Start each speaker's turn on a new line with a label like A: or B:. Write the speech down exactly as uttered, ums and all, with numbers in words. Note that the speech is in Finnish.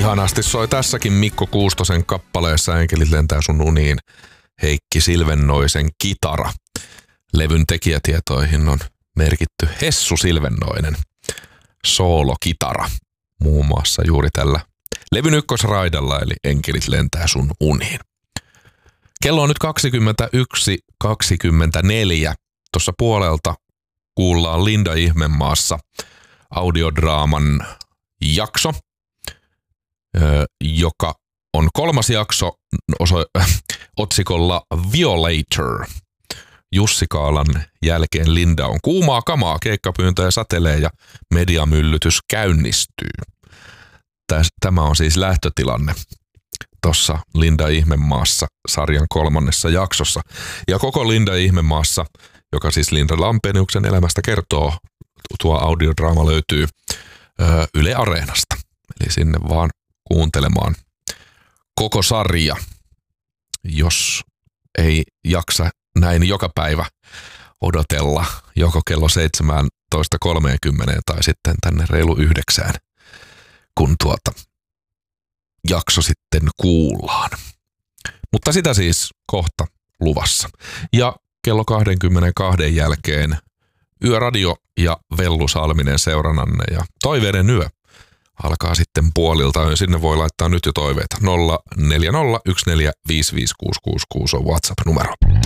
A: Ihanasti soi tässäkin Mikko Kuustosen kappaleessa Enkelit lentää sun uniin Heikki Silvennoisen kitara. Levyn tekijätietoihin on merkitty Hessu Silvennoinen soolokitara muun muassa juuri tällä levyn ykkösraidalla eli Enkelit lentää sun uniin. Kello on nyt kaksikymmentäyksi kaksikymmentäneljä. Tuossa puolelta kuullaan Linda Ihmemaassa audiodraaman jakso, joka on kolmas jakso oso- otsikolla Violator. Jussi Kaalan jälkeen Linda on kuumaa kamaa, keikkapyyntöjä satelee ja mediamyllytys käynnistyy. Tämä on siis lähtötilanne tuossa Linda Ihmemaassa sarjan kolmannessa jaksossa. Ja koko Linda Ihmemaassa, joka siis Linda Lampeniuksen elämästä kertoo, tuo audiodraama löytyy ö, Yle Areenasta. Eli sinne vaan kuuntelemaan koko sarja, jos ei jaksa näin joka päivä odotella joko kello seitsemäntoista kolmekymmentä tai sitten tänne reilu yhdeksään, kun tuota jakso sitten kuullaan. Mutta sitä siis kohta luvassa. Ja kello kaksikymmentäkaksi jälkeen Yöradio ja Vellu Salminen seurannanne ja Toiveiden yö alkaa sitten puolilta. Sinne voi laittaa nyt jo toiveita. nolla neljä nolla yksi neljä viisi viisi kuusi kuusi kuusi on WhatsApp-numero.